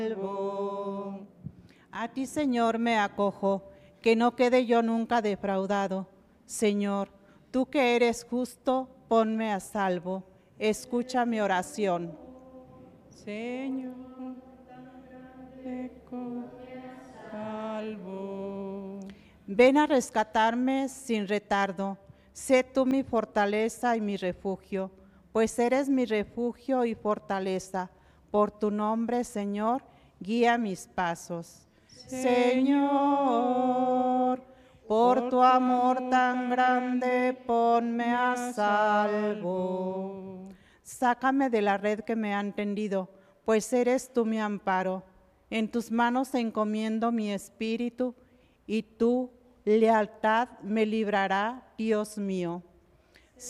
salvo. A ti, Señor, me acojo, que no quede yo nunca defraudado. Señor, tú que eres justo, ponme a salvo. Escucha mi oración. Señor, te salvo. Ven a rescatarme sin retardo. Sé tú mi fortaleza y mi refugio, pues eres mi refugio y fortaleza. Por tu nombre, Señor, guía mis pasos. Señor, por tu amor tan grande, ponme a salvo. Sácame de la red que me han tendido, pues eres tú mi amparo. En tus manos encomiendo mi espíritu, y tu lealtad me librará, Dios mío.